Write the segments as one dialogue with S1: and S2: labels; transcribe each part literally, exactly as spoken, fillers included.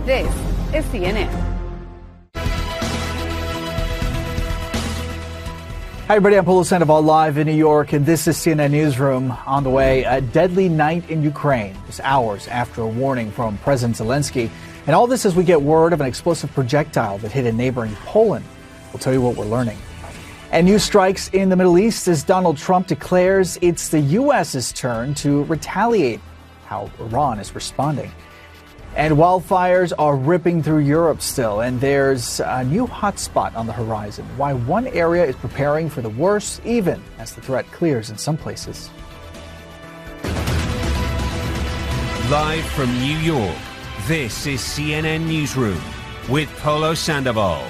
S1: This is C N N.
S2: Hi, everybody. I'm Paulo Sandoval live in New York, and this is C N N Newsroom. On the way, a deadly night in Ukraine, just hours after a warning from President Zelensky. And all this as we get word of an explosive projectile that hit a neighboring Poland. We'll tell you what we're learning. And new strikes in the Middle East as Donald Trump declares it's the U S's turn to retaliate. How Iran is responding. And wildfires are ripping through Europe still, and there's a new hotspot on the horizon. Why one area is preparing for the worst, even as the threat clears in some places.
S3: Live from New York, this is C N N Newsroom with Paulo Sandoval.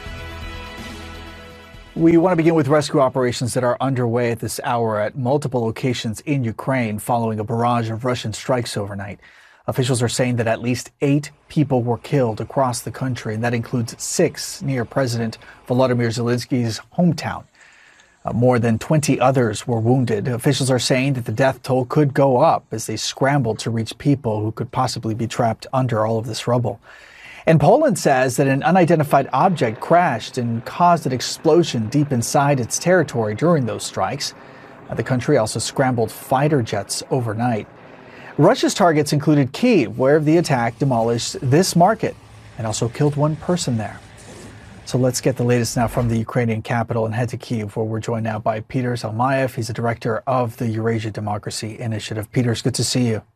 S2: We want to begin with rescue operations that are underway at this hour at multiple locations in Ukraine following a barrage of Russian strikes overnight. Officials are saying that at least eight people were killed across the country, and that includes six near President Volodymyr Zelensky's hometown. Uh, more than twenty others were wounded. Officials are saying that the death toll could go up as they scramble to reach people who could possibly be trapped under all of this rubble. And Poland says that an unidentified object crashed and caused an explosion deep inside its territory during those strikes. Uh, the country also scrambled fighter jets overnight. Russia's targets included Kyiv, where the attack demolished this market and also killed one person there. So let's get the latest now from the Ukrainian capital and head to Kyiv, where we're joined now by Peter Zalmayev. He's the director of the Eurasia Democracy Initiative. Peter, it's good to see you.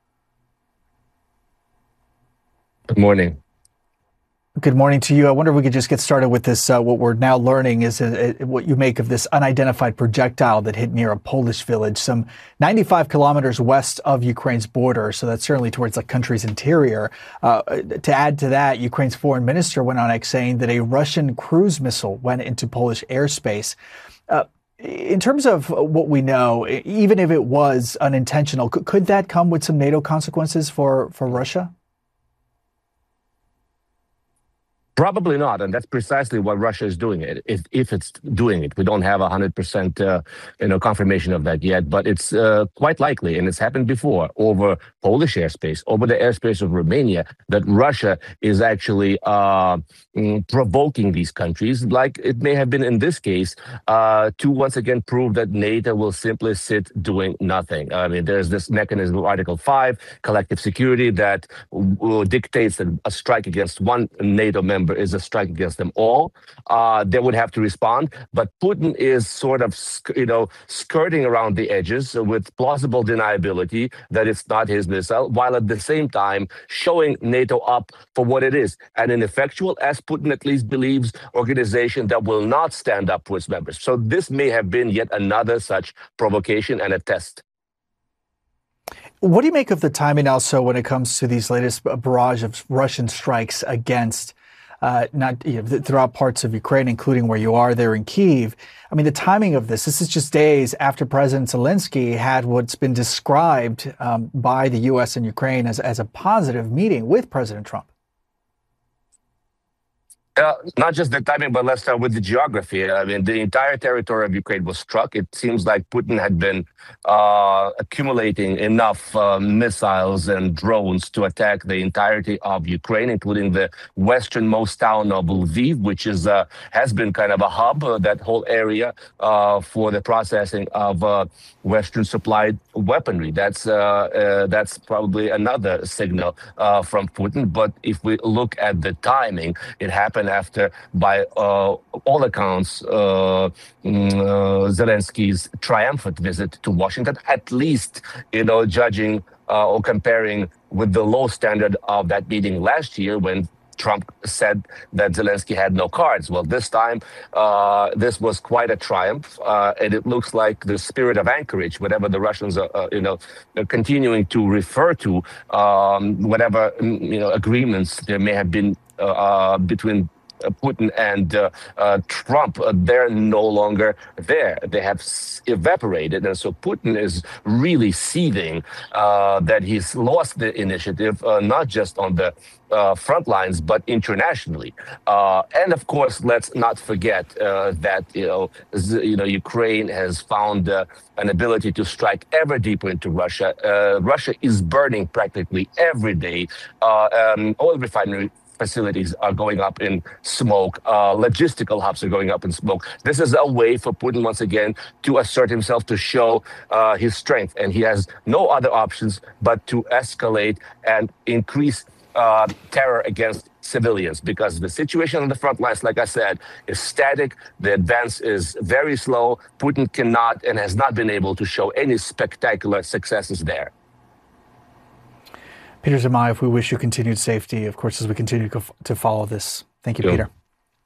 S4: Good morning.
S2: Good morning to you. I wonder if we could just get started with this. Uh, what we're now learning is uh, what you make of this unidentified projectile that hit near a Polish village, some ninety-five kilometers west of Ukraine's border. So that's certainly towards the country's interior. Uh, to add to that, Ukraine's foreign minister went on X saying that a Russian cruise missile went into Polish airspace. Uh, in terms of what we know, even if it was unintentional, could, could that come with some NATO consequences for, for Russia?
S4: Probably not, and that's precisely what Russia is doing. It if if it's doing it, we don't have a hundred percent, uh, you know, confirmation of that yet. But it's uh, quite likely, and it's happened before over Polish airspace, over the airspace of Romania, that Russia is actually uh, mm, provoking these countries, like it may have been in this case, uh, to once again prove that NATO will simply sit doing nothing. I mean, there's this mechanism of Article Five, collective security, that w- dictates that a strike against one NATO member is a strike against them all. Uh, they would have to respond. But Putin is sort of, you know, skirting around the edges with plausible deniability that it's not his missile, while at the same time showing NATO up for what it is, an ineffectual, as Putin at least believes, organization that will not stand up for its members. So this may have been yet another such provocation and a test.
S2: What do you make of the timing also when it comes to these latest barrage of Russian strikes against Uh, not you know, throughout parts of Ukraine, including where you are there in Kyiv? I mean, the timing of this, this is just days after President Zelensky had what's been described um, by the U S and Ukraine as, as a positive meeting with President Trump.
S4: Uh, not just the timing, but let's start with the geography. I mean, the entire territory of Ukraine was struck. It seems like Putin had been uh, accumulating enough uh, missiles and drones to attack the entirety of Ukraine, including the westernmost town of Lviv, which is uh, has been kind of a hub, uh, that whole area uh, for the processing of uh, Western supplied weaponry. That's uh, uh, that's probably another signal uh, from Putin. But if we look at the timing, it happened after, by uh, all accounts, uh, uh, Zelensky's triumphant visit to Washington, at least, you know, judging uh, or comparing with the low standard of that meeting last year when Trump said that Zelensky had no cards. Well, this time, uh, this was quite a triumph, uh, and it looks like the spirit of Anchorage, whatever the Russians are, uh, you know, are continuing to refer to, um, whatever, you know, agreements there may have been uh, uh, between Putin and uh, uh, Trump, uh, they're no longer there. They have s- evaporated. And so Putin is really seething uh, that he's lost the initiative, uh, not just on the uh, front lines, but internationally. Uh, and of course, let's not forget uh, that, you know, z- you know, Ukraine has found uh, an ability to strike ever deeper into Russia. Uh, Russia is burning practically every day. Uh, um, oil refinery facilities are going up in smoke. Uh, logistical hubs are going up in smoke. This is a way for Putin, once again, to assert himself, to show uh, his strength. And he has no other options but to escalate and increase uh, terror against civilians, because the situation on the front lines, like I said, is static. The advance is very slow. Putin cannot and has not been able to show any spectacular successes there.
S2: Peter Zhamayev, we wish you continued safety, of course, as we continue to follow this. Thank you,
S4: Yeah.
S2: Peter.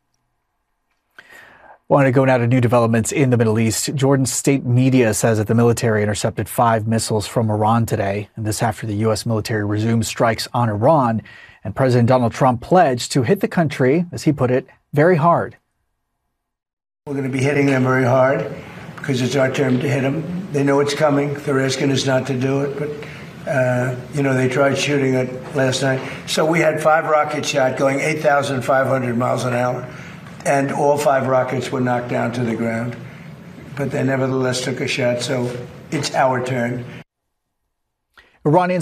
S2: Want to go now to new developments in the Middle East. Jordan's state media says that the military intercepted five missiles from Iran today, and this after the U S military resumed strikes on Iran. And President Donald Trump pledged to hit the country, as he put it, very hard.
S5: We're going to be hitting them very hard because it's our turn to hit them. They know it's coming. They're asking us not to do it, but, uh, you know, they tried shooting it last night. So we had five rockets shot going eight thousand five hundred miles an hour, and all five rockets were knocked down to the ground. But they nevertheless took a shot, so it's our turn.
S2: Iranian